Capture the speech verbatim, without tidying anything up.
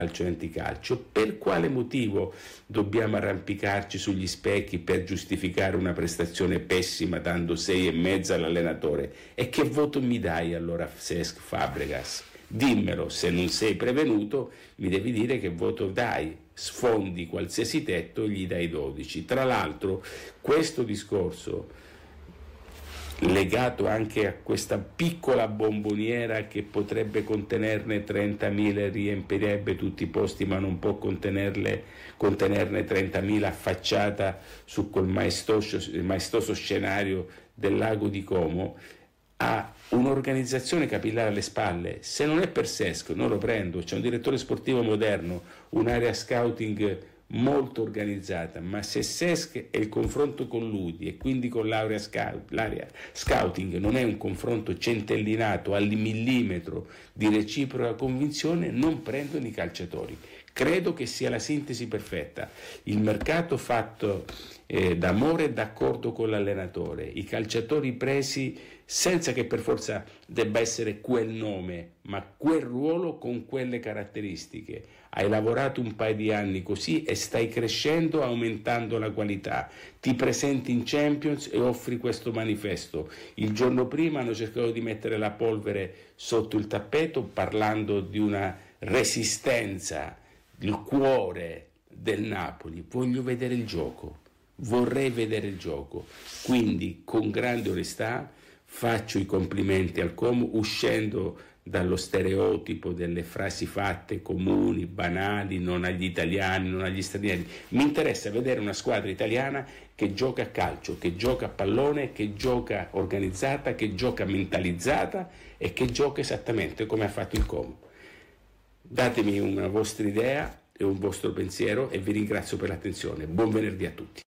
calcio e anticalcio. Per quale motivo dobbiamo arrampicarci sugli specchi per giustificare una prestazione pessima dando sei e mezzo all'allenatore? E che voto mi dai allora, Cesc Fabregas? Dimmelo, se non sei prevenuto mi devi dire che voto dai, sfondi qualsiasi tetto e gli dai dodici. Tra l'altro questo discorso legato anche a questa piccola bomboniera che potrebbe contenerne trentamila e riempirebbe tutti i posti ma non può contenerle, contenerne trentamila affacciata su quel maestoso, maestoso scenario del lago di Como, ha un'organizzazione capillare alle spalle. Se non è per Cesc non lo prendo, c'è un direttore sportivo moderno, un'area scouting molto organizzata, ma se Cesc è il confronto con Ludi e quindi con l'area scout, l'area scouting non è un confronto centellinato al millimetro di reciproca convinzione, non prendono i calciatori. Credo che sia la sintesi perfetta. Il mercato fatto eh, d'amore e d'accordo con l'allenatore, i calciatori presi senza che per forza debba essere quel nome, ma quel ruolo con quelle caratteristiche. Hai lavorato un paio di anni così e stai crescendo, aumentando la qualità. Ti presenti in Champions e offri questo manifesto. Il giorno prima hanno cercato di mettere la polvere sotto il tappeto parlando di una resistenza, il cuore del Napoli. Voglio vedere il gioco, vorrei vedere il gioco. Quindi con grande onestà faccio i complimenti al Como, uscendo dallo stereotipo delle frasi fatte comuni, banali, non agli italiani, non agli stranieri. Mi interessa vedere una squadra italiana che gioca a calcio, che gioca a pallone, che gioca organizzata, che gioca mentalizzata e che gioca esattamente come ha fatto il Como. Datemi una vostra idea e un vostro pensiero e vi ringrazio per l'attenzione. Buon venerdì a tutti.